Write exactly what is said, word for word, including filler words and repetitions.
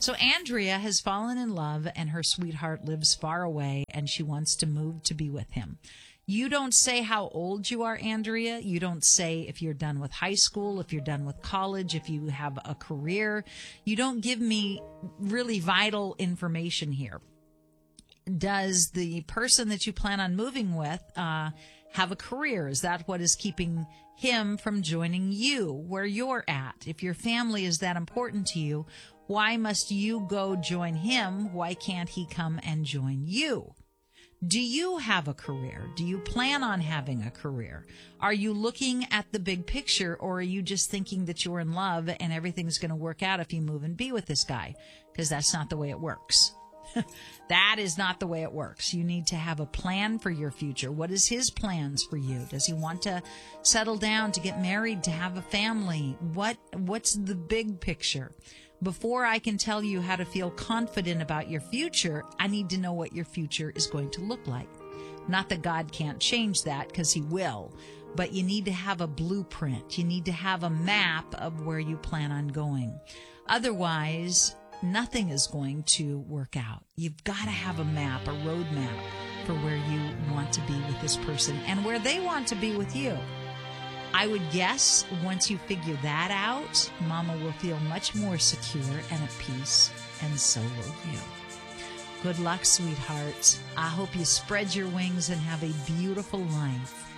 So Andrea has fallen in love and her sweetheart lives far away and she wants to move to be with him. You don't say how old you are, Andrea. You don't say if you're done with high school, if you're done with college, if you have a career. You don't give me really vital information here. Does the person that you plan on moving with uh, have a career? Is that what is keeping him from joining you where you're at? If your family is that important to you, why must you go join him? Why can't he come and join you? Do you have a career? Do you plan on having a career? Are you looking at the big picture, or are you just thinking that you're in love and everything's going to work out if you move and be with this guy? Because that's not the way it works. That is not the way it works. You need to have a plan for your future. What is his plans for you? Does he want to settle down, to get married, to have a family? What What's the big picture? Before I can tell you how to feel confident about your future, I need to know what your future is going to look like. Not that God can't change that, because he will, but you need to have a blueprint. You need to have a map of where you plan on going. Otherwise, nothing is going to work out. You've got to have a map, a road map for where you want to be with this person and where they want to be with you. I would guess once you figure that out, Mama will feel much more secure and at peace, and so will you. Good luck, sweetheart. I hope you spread your wings and have a beautiful life.